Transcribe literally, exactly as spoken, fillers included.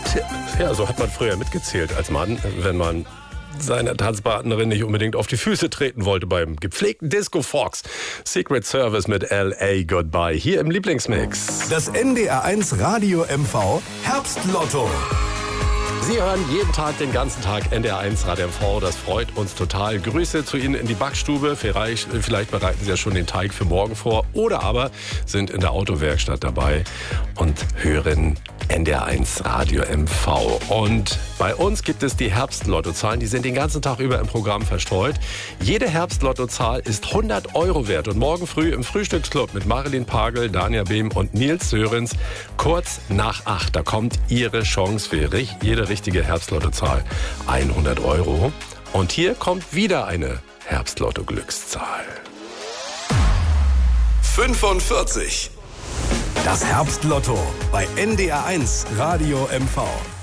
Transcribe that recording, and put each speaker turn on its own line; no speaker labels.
Ja, so hat man früher mitgezählt als Mann, wenn man seiner Tanzpartnerin nicht unbedingt auf die Füße treten wollte beim gepflegten Disco Fox. Secret Service mit L A Goodbye hier im Lieblingsmix.
Das N D R eins Radio M V Herbstlotto.
Sie hören jeden Tag, den ganzen Tag N D R eins Radio M V. Das freut uns total. Grüße zu Ihnen in die Backstube. Vielleicht, vielleicht bereiten Sie ja schon den Teig für morgen vor. Oder aber sind in der Autowerkstatt dabei und hören N D R eins Radio M V. Und bei uns gibt es die Herbstlottozahlen. Die sind den ganzen Tag über im Programm verstreut. Jede Herbstlottozahl ist hundert Euro wert. Und morgen früh im Frühstücksclub mit Marilyn Pagel, Dania Behm und Nils Sörenz kurz nach acht. Da kommt Ihre Chance für jede richtige Herbstlottozahl. hundert Euro. Und hier kommt wieder eine Herbstlotto-Glückszahl.
fünfundvierzig. Das Herbstlotto bei N D R eins Radio M V.